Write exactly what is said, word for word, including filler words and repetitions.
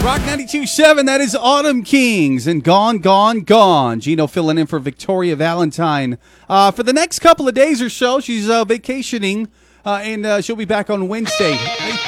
Rock ninety-two point seven, that is Autumn Kings and Gone, Gone, Gone. Gino filling in for Victoria Valentine. Uh, for the next couple of days or so, she's uh, vacationing, uh, and uh, she'll be back on Wednesday.